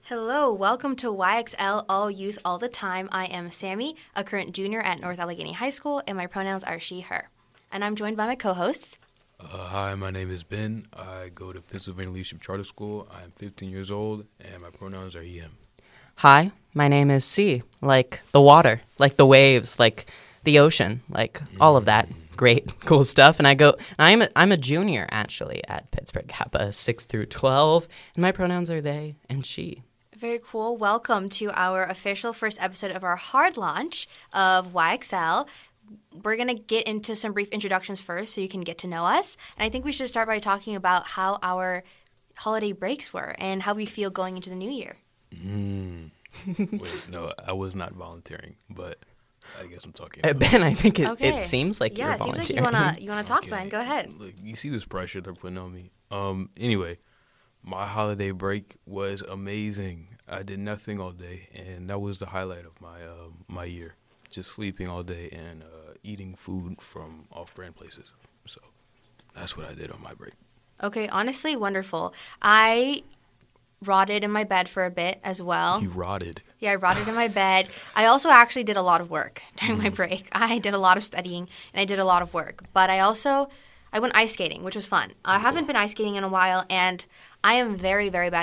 Hello, welcome to YXL All Youth All the Time. I am Sammy, a current junior at North Allegheny High School, and my pronouns are she, her. And I'm joined by my co-hosts. Hi, my name is Ben. I go to Pennsylvania Leadership Charter School. I'm 15 years old, and my pronouns are he, him. Hi, my name is C, like the water, like the waves, like the ocean, like all of that great, cool stuff. And I'm a junior, actually, at Pittsburgh Kappa, 6 through 12, and my pronouns are they and she. Very cool. Welcome to our official first episode of our hard launch of YXL. We're going to get into some brief introductions first so you can get to know us. And I think we should start by talking about how our holiday breaks were and how we feel going into the new year. Wait, no, I was not volunteering, but I guess I'm talking. Ben, I think it seems like you're volunteering. Yeah, it seems like you wanna talk, Okay. Ben. Go ahead. Look, you see this pressure they're putting on me. Anyway, my holiday break was amazing. I did nothing all day, and that was the highlight of my year. Just sleeping all day and eating food from off-brand places. So that's what I did on my break. Okay, honestly, wonderful. I rotted in my bed for a bit as well. You rotted. Yeah, I rotted in my bed. I also actually did a lot of work during my break. I did a lot of studying and I did a lot of work. But I went ice skating, which was fun. I haven't been ice skating in a while, and I am very, very bad